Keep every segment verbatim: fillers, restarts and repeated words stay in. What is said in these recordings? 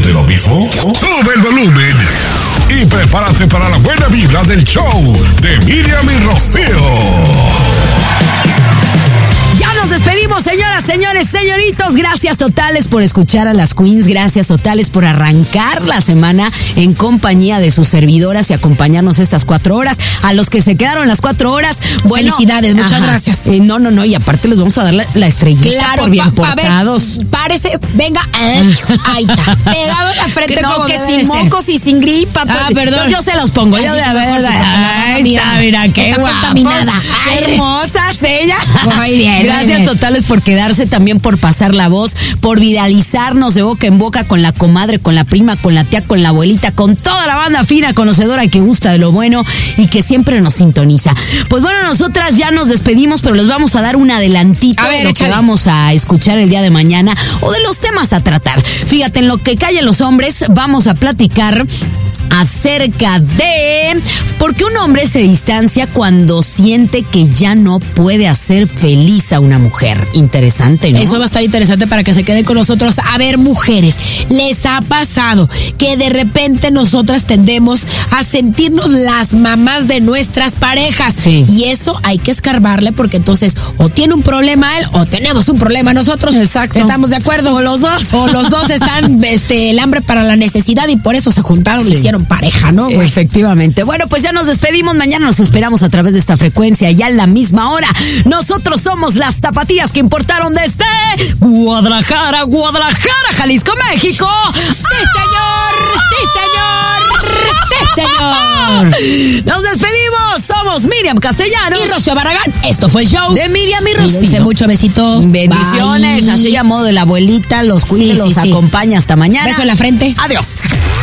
¿Sintiéndote lo mismo? Sube el volumen y prepárate para la buena vibra del show de Miriam y Rocío. Ya nos despedimos, señoras, señores, señoritos. Gracias totales por escuchar a las Queens. Gracias totales por arrancar la semana en compañía de sus servidoras y acompañarnos estas cuatro horas. A los que se quedaron las cuatro horas, bueno, felicidades, muchas ajá, gracias. Eh, no, no, no, y aparte les vamos a dar la, la estrellita claro, por bien pa, pa, portados. Ver, párese, venga, eh, ahí está, pegado en la frente que no, como que debe sin de mocos ser. y sin gripa. Ah, pues, perdón. Yo, yo se los pongo. Ay, Yo sí, de a mejor ver, sí, ahí está, mira, qué está guapos. contaminada. Qué hermosas ellas. Muy bien. Gracias muy bien. totales por quedarse, también por pasar la voz, por viralizarnos de boca en boca con la comadre, con la prima, con la tía, con la abuelita, con toda la banda fina, conocedora que gusta de lo bueno y que siempre nos sintoniza. Pues bueno, nosotras ya nos despedimos, pero les vamos a dar un adelantito A ver, de lo échale. que vamos a escuchar el día de mañana o de los temas a tratar. Fíjate, en lo que callan los hombres, vamos a platicar acerca de por qué un hombre se distancia cuando siente que ya no puede hacer feliz a una mujer. Interesante, ¿no? Eso va a estar interesante para que se queden con nosotros. A ver, mujeres, ¿les ha pasado que de repente nosotras tendemos a sentirnos las mamás de nuestras parejas? Sí. Y eso hay que escarbarle porque entonces o tiene un problema él o tenemos un problema nosotros. Exacto. ¿Estamos de acuerdo? O los dos. O los dos están este, el hambre para la necesidad y por eso se juntaron Sí. y hicieron pareja, ¿no? güey? Efectivamente. Bueno, pues ya nos despedimos. Mañana nos esperamos a través de esta frecuencia, ya en la misma hora. Nosotros somos las tapatías que importaron desde Guadalajara, Guadalajara, Jalisco, México. ¡Sí, señor! ¡Sí, señor! ¡Sí, señor! Nos despedimos. Somos Miriam Castellanos Y Rocío Barragán. Esto fue el show de Miriam y Cuídense Rocío. mucho, besitos. Bendiciones, Bye. así a modo de la abuelita, los cuide, Sí, los sí, sí. acompaña hasta mañana. Beso en la frente. Adiós.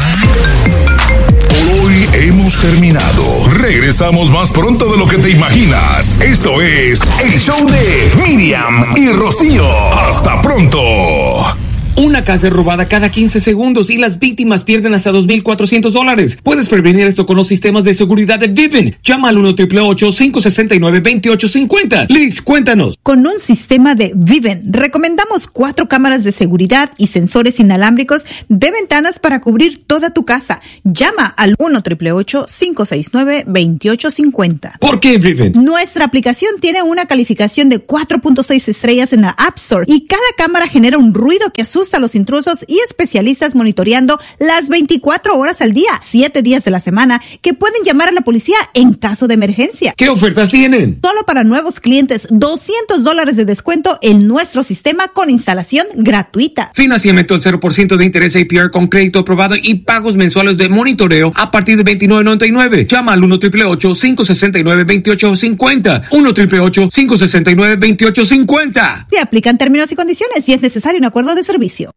Por hoy hemos terminado. Regresamos más pronto de lo que te imaginas. Esto es el show de Miriam y Rocío. Hasta pronto. Una casa es robada cada quince segundos y las víctimas pierden hasta dos mil cuatrocientos dólares. Puedes prevenir esto con los sistemas de seguridad de Vivint. Llama al uno, ocho ocho ocho, cinco seis nueve, dos ocho cinco cero. Liz, cuéntanos. Con un sistema de Vivint, recomendamos cuatro cámaras de seguridad y sensores inalámbricos de ventanas para cubrir toda tu casa. Llama al uno, ocho ocho ocho, cinco seis nueve, dos ocho cinco cero. ¿Por qué Vivint? Nuestra aplicación tiene una calificación de cuatro punto seis estrellas en la App Store y cada cámara genera un ruido que asusta a los intrusos y especialistas monitoreando las veinticuatro horas al día, siete días de la semana, que pueden llamar a la policía en caso de emergencia. ¿Qué ofertas tienen? Solo para nuevos clientes, doscientos dólares de descuento en nuestro sistema con instalación gratuita. Financiamiento al cero por ciento de interés A P R con crédito aprobado y pagos mensuales de monitoreo a partir de veintinueve noventa y nueve. Llama al uno, ocho ocho ocho, cinco seis nueve, dos ocho cinco cero. uno, ocho ocho ocho, cinco seis nueve, dos ocho cinco cero. Se aplican términos y condiciones y es necesario un acuerdo de servicio.